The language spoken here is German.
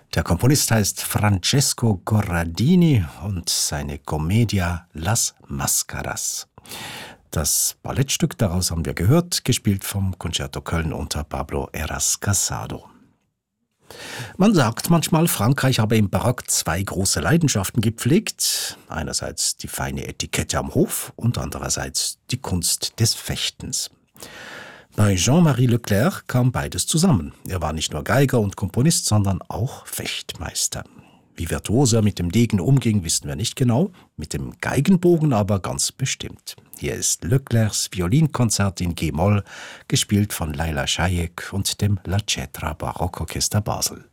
Der Komponist heißt Francesco Corradini und seine Commedia Las Mascaras. Das Ballettstück daraus haben wir gehört, gespielt vom Concerto Köln unter Pablo Heras Casado. Man sagt manchmal, Frankreich habe im Barock zwei große Leidenschaften gepflegt. Einerseits die feine Etikette am Hof und andererseits die Kunst des Fechtens. Bei Jean-Marie Leclerc kam beides zusammen. Er war nicht nur Geiger und Komponist, sondern auch Fechtmeister. Wie virtuos er mit dem Degen umging, wissen wir nicht genau, mit dem Geigenbogen aber ganz bestimmt. Hier ist Leclercs Violinkonzert in G-Moll, gespielt von Leila Shayek und dem La Cetra Barockorchester Basel.